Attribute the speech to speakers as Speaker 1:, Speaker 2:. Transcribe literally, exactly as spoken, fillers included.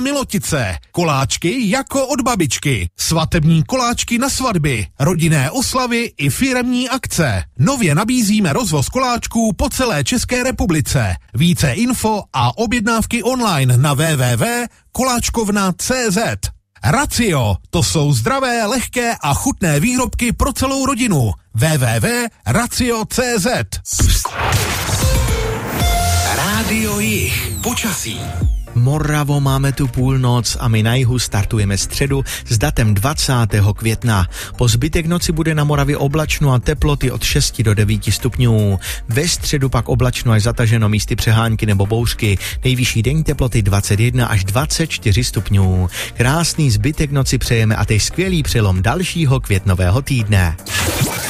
Speaker 1: Milotice. Koláčky jako od babičky. Svatební koláčky na svatby, rodinné oslavy i firemní akce. Nově nabízíme rozvoz koláčků po celé České republice. Více info a objednávky online na w w w tečka koláčkovna tečka c z. Racio, to jsou zdravé, lehké a chutné výrobky pro celou rodinu. w w w tečka racio tečka c z.
Speaker 2: Rádio Jih. Počasí.
Speaker 3: Moravo, máme tu půlnoc a my na jihu startujeme středu s datem dvacátého května. Po zbytek noci bude na Moravě oblačno a teploty od šesti do devíti stupňů. Ve středu pak oblačno až zataženo, místy přehánky nebo bouřky. Nejvyšší denní teploty dvacet jedna až dvacet čtyři stupňů. Krásný zbytek noci přejeme a teď skvělý přelom dalšího květnového týdne.